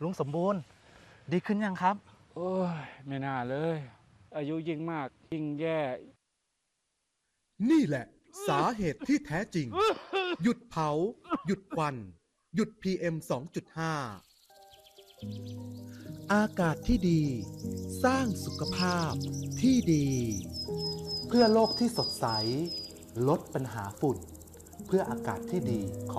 ลุงสมบูรณ์ดีขึ้นยังครับโอ้ยไม่น่าเลย อายุยิ่งมากยิ่งแย่นี่แหละสาเหตุที่แท้จริง หยุดเผา หยุดควัน หยุด PM 2.5 อากาศที่ดี สร้างสุขภาพที่ดี เพื่อโลกที่สดใส ลดปัญหาฝุ่น เพื่ออากาศที่ดี